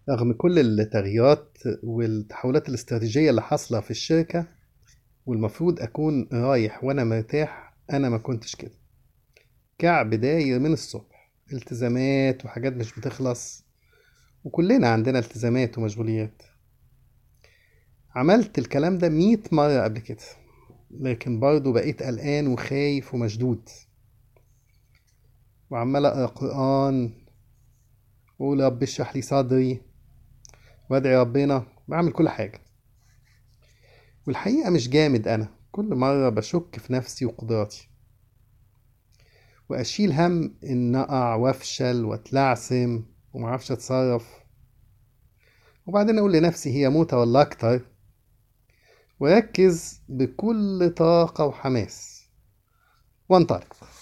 رغم كل التغييرات والتحولات الاستراتيجية اللي حاصلة في الشركة، والمفروض أكون رايح وأنا مرتاح، أنا ما كنتش كده. كعب داير من الصبح، التزامات وحاجات مش بتخلص، وكلنا عندنا التزامات ومشغوليات. عملت الكلام ده 100 مرة قبل كده، لكن برضه بقيت قلقان وخايف ومشدود، وعمال أقرأ قرآن وأقول رب اشرح لي صدري وأدعي ربنا، بعمل كل حاجة. والحقيقة مش جامد، أنا كل مرة بشك في نفسي وقدراتي، وأشيل هم إن أقع وأفشل وأتلعثم ومعرفش أتصرف، وبعدين أقول لنفسي هي موتة ولا أكتر، وأركز بكل طاقة وحماس وأنطلق.